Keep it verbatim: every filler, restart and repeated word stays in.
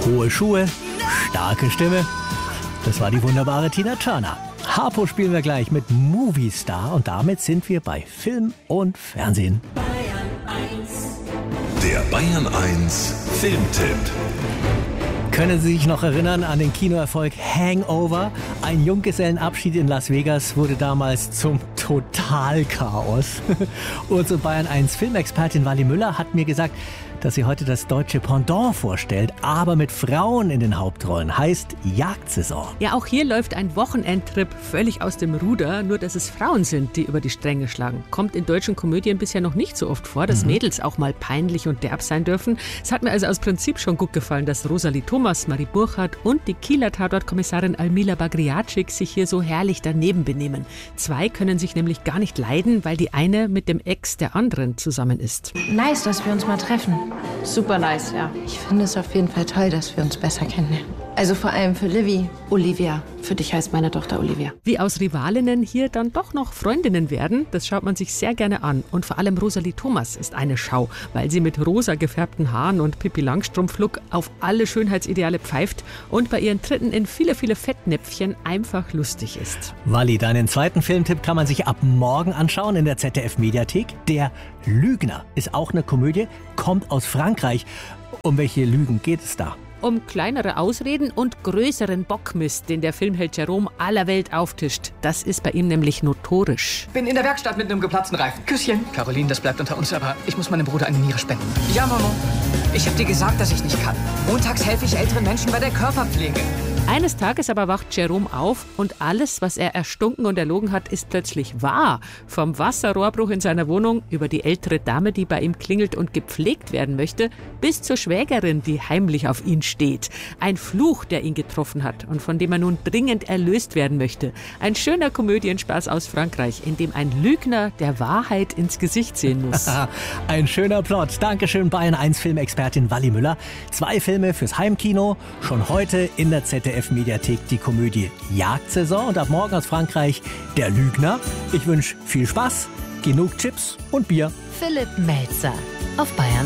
Hohe Schuhe, starke Stimme. Das war die wunderbare Tina Turner. Harpo spielen wir gleich mit Movie Star und damit sind wir bei Film und Fernsehen. Der Bayern eins Filmtipp. Können Sie sich noch erinnern an den Kinoerfolg Hangover? Ein Junggesellenabschied in Las Vegas wurde damals zum Totalchaos. Unsere Bayern eins Filmexpertin Wally Müller hat mir gesagt, dass sie heute das deutsche Pendant vorstellt, aber mit Frauen in den Hauptrollen, heißt Jagdsaison. Ja, auch hier läuft ein Wochenendtrip völlig aus dem Ruder, nur dass es Frauen sind, die über die Stränge schlagen. Kommt in deutschen Komödien bisher noch nicht so oft vor, dass mhm. Mädels auch mal peinlich und derb sein dürfen. Es hat mir also aus Prinzip schon gut gefallen, dass Rosalie Thomas, Marie Burchardt und die Kieler Tatortkommissarin Almila Bagriatschik sich hier so herrlich daneben benehmen. Zwei können sich nämlich gar nicht leiden, weil die eine mit dem Ex der anderen zusammen ist. Nice, dass wir uns mal treffen. Super nice, ja. Ich finde es auf jeden Fall toll, dass wir uns besser kennenlernen. Also vor allem für Livy. Olivia. Für dich heißt meine Tochter Olivia. Wie aus Rivalinnen hier dann doch noch Freundinnen werden, das schaut man sich sehr gerne an. Und vor allem Rosalie Thomas ist eine Schau, weil sie mit rosa gefärbten Haaren und Pippi Langstrumpf-Look auf alle Schönheitsideale pfeift und bei ihren Tritten in viele, viele Fettnäpfchen einfach lustig ist. Wally, deinen zweiten Filmtipp kann man sich ab morgen anschauen in der Z D F-Mediathek. Der Lügner ist auch eine Komödie, kommt aus Frankreich. Um welche Lügen geht es da? Um kleinere Ausreden und größeren Bockmist, den der Filmheld Jerome aller Welt auftischt. Das ist bei ihm nämlich notorisch. Bin in der Werkstatt mit einem geplatzten Reifen. Küsschen. Caroline, das bleibt unter uns, aber ich muss meinem Bruder eine Niere spenden. Ja, Mama. Ich hab dir gesagt, dass ich nicht kann. Montags helfe ich älteren Menschen bei der Körperpflege. Eines Tages aber wacht Jerome auf und alles, was er erstunken und erlogen hat, ist plötzlich wahr. Vom Wasserrohrbruch in seiner Wohnung über die ältere Dame, die bei ihm klingelt und gepflegt werden möchte, bis zur Schwägerin, die heimlich auf ihn steht. Ein Fluch, der ihn getroffen hat und von dem er nun dringend erlöst werden möchte. Ein schöner Komödienspaß aus Frankreich, in dem ein Lügner der Wahrheit ins Gesicht sehen muss. Ein schöner Plot. Dankeschön, Bayern eins Filmexpertin Wally Müller. Zwei Filme fürs Heimkino. Schon heute in der Z D F-Mediathek die Komödie Jagdsaison und ab morgen aus Frankreich Der Lügner. Ich wünsche viel Spaß, genug Chips und Bier. Philipp Melzer auf Bayern